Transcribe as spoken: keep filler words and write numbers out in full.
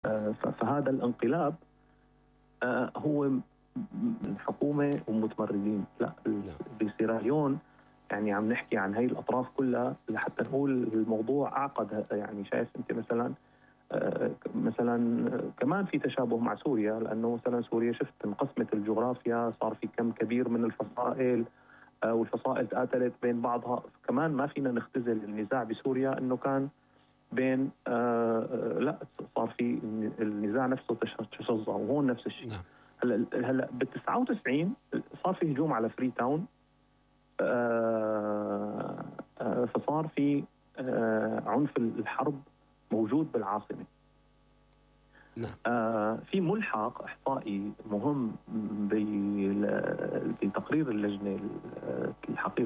فهذا الانقلاب هو من حكومة ومتمردين. لا، بسيراليون يعني عم نحكي عن هاي الأطراف كلها لحتى نقول الموضوع أعقد. يعني شايف أنت مثلا مثلا كمان في تشابه مع سوريا، لأنه مثلا سوريا شفت انقسمت الجغرافيا، صار في كم كبير من الفصائل والفصائل تقاتلت بين بعضها. كمان ما فينا نختزل النزاع بسوريا أنه كان بين آه لا صار في النزاع نفسه تشظى، وهون نفس الشيء. نعم. هلا هلا بالتسعة وتسعين صار في هجوم على فري تاون، آه آه فصار في آه عنف الحرب موجود بالعاصمة. نعم. آه في ملحق إحصائي مهم بتقرير اللجنة الحقيقي